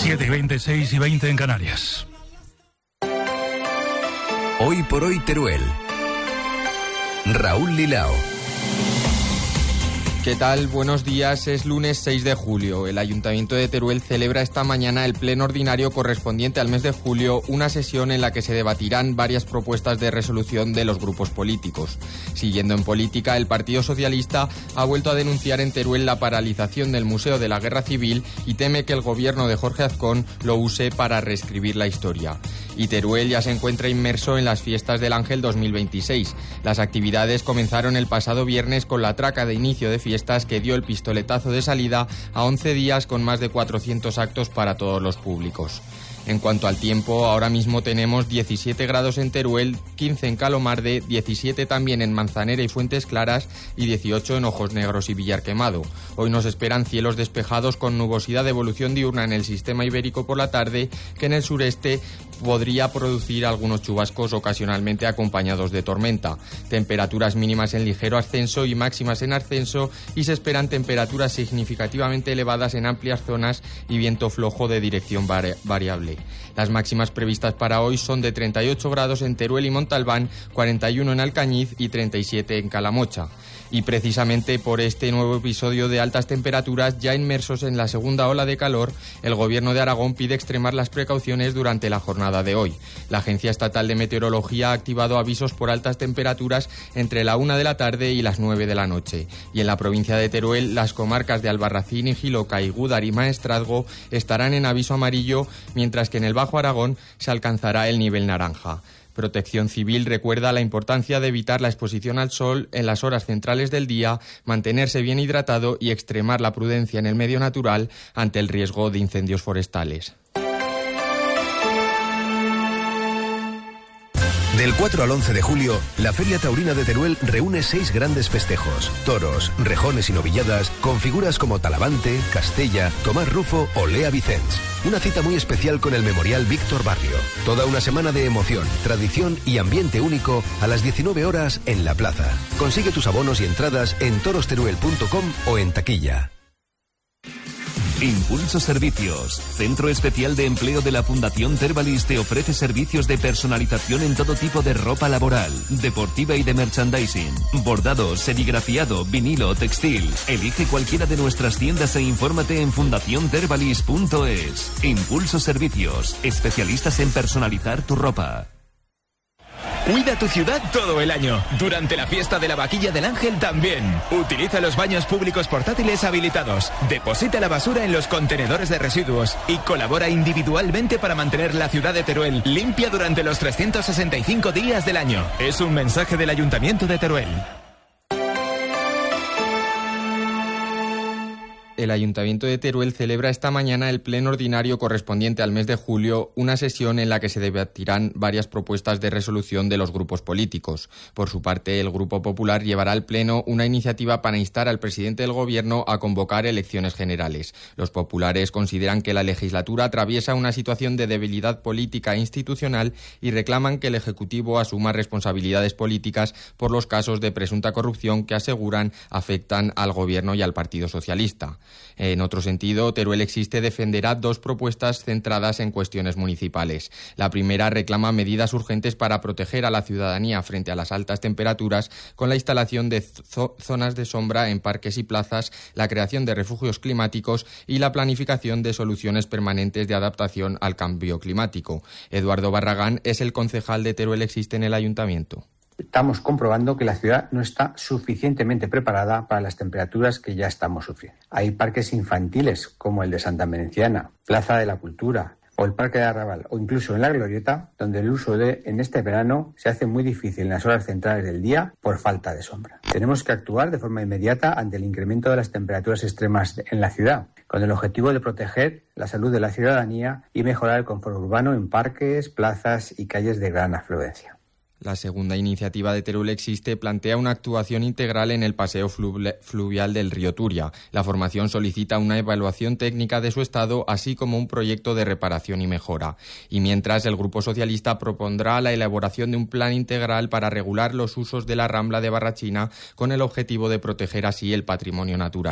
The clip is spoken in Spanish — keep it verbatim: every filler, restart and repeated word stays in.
siete y veinte, seis y veinte en Canarias. Hoy por hoy Teruel. Raúl Lilao. ¿Qué tal? Buenos días. Es lunes seis de julio. El Ayuntamiento de Teruel celebra esta mañana el pleno ordinario correspondiente al mes de julio, una sesión en la que se debatirán varias propuestas de resolución de los grupos políticos. Siguiendo en política, el Partido Socialista ha vuelto a denunciar en Teruel la paralización del Museo de la Guerra Civil y teme que el gobierno de Jorge Azcón lo use para reescribir la historia. Y Teruel ya se encuentra inmerso en las fiestas del Ángel dos mil veintiséis. Las actividades comenzaron el pasado viernes con la traca de inicio de fiestas que dio el pistoletazo de salida a once días con más de cuatrocientos actos para todos los públicos. En cuanto al tiempo, ahora mismo tenemos diecisiete grados en Teruel, quince en Calomarde, diecisiete también en Manzanera y Fuentes Claras y dieciocho en Ojos Negros y Villar Quemado. Hoy nos esperan cielos despejados con nubosidad de evolución diurna en el sistema ibérico por la tarde, que en el sureste podría producir algunos chubascos ocasionalmente acompañados de tormenta. Temperaturas mínimas en ligero ascenso y máximas en ascenso, y se esperan temperaturas significativamente elevadas en amplias zonas y viento flojo de dirección vari- variable. Las máximas previstas para hoy son de treinta y ocho grados en Teruel y Montalbán, cuarenta y uno en Alcañiz y treinta y siete en Calamocha. Y precisamente por este nuevo episodio de altas temperaturas, ya inmersos en la segunda ola de calor, el Gobierno de Aragón pide extremar las precauciones durante la jornada de hoy. La Agencia Estatal de Meteorología ha activado avisos por altas temperaturas entre la una de la tarde y las nueve de la noche. Y en la provincia de Teruel, las comarcas de Albarracín y Jiloca y Gúdar y Maestrazgo estarán en aviso amarillo, mientras que en el Bajo Aragón se alcanzará el nivel naranja. Protección Civil recuerda la importancia de evitar la exposición al sol en las horas centrales del día, mantenerse bien hidratado y extremar la prudencia en el medio natural ante el riesgo de incendios forestales. Del cuatro al once de julio, la Feria Taurina de Teruel reúne seis grandes festejos: toros, rejones y novilladas, con figuras como Talavante, Castella, Tomás Rufo o Lea Vicens. Una cita muy especial con el Memorial Víctor Barrio. Toda una semana de emoción, tradición y ambiente único a las diecinueve horas en la plaza. Consigue tus abonos y entradas en torosteruel punto com o en taquilla. Impulso Servicios, centro especial de empleo de la Fundación Tervalis, te ofrece servicios de personalización en todo tipo de ropa laboral, deportiva y de merchandising, bordado, serigrafiado, vinilo, textil. Elige cualquiera de nuestras tiendas e infórmate en fundación tervalis punto es. Impulso Servicios, especialistas en personalizar tu ropa. Cuida tu ciudad todo el año. Durante la fiesta de la Vaquilla del Ángel también. Utiliza los baños públicos portátiles habilitados. Deposita la basura en los contenedores de residuos y colabora individualmente para mantener la ciudad de Teruel limpia durante los trescientos sesenta y cinco días del año. Es un mensaje del Ayuntamiento de Teruel. El Ayuntamiento de Teruel celebra esta mañana el pleno ordinario correspondiente al mes de julio, una sesión en la que se debatirán varias propuestas de resolución de los grupos políticos. Por su parte, el Grupo Popular llevará al pleno una iniciativa para instar al presidente del Gobierno a convocar elecciones generales. Los populares consideran que la legislatura atraviesa una situación de debilidad política e institucional y reclaman que el Ejecutivo asuma responsabilidades políticas por los casos de presunta corrupción que aseguran afectan al Gobierno y al Partido Socialista. En otro sentido, Teruel Existe defenderá dos propuestas centradas en cuestiones municipales. La primera reclama medidas urgentes para proteger a la ciudadanía frente a las altas temperaturas, con la instalación de zo- zonas de sombra en parques y plazas, la creación de refugios climáticos y la planificación de soluciones permanentes de adaptación al cambio climático. Eduardo Barragán es el concejal de Teruel Existe en el Ayuntamiento. Estamos comprobando que la ciudad no está suficientemente preparada para las temperaturas que ya estamos sufriendo. Hay parques infantiles como el de Santa Menenciana, Plaza de la Cultura o el Parque de Arrabal o incluso en La Glorieta, donde el uso de en este verano se hace muy difícil en las horas centrales del día por falta de sombra. Tenemos que actuar de forma inmediata ante el incremento de las temperaturas extremas en la ciudad, con el objetivo de proteger la salud de la ciudadanía y mejorar el confort urbano en parques, plazas y calles de gran afluencia. La segunda iniciativa de Teruel Existe plantea una actuación integral en el paseo fluvial del río Turia. La formación solicita una evaluación técnica de su estado, así como un proyecto de reparación y mejora. Y mientras, el Grupo Socialista propondrá la elaboración de un plan integral para regular los usos de la Rambla de Barrachina, con el objetivo de proteger así el patrimonio natural.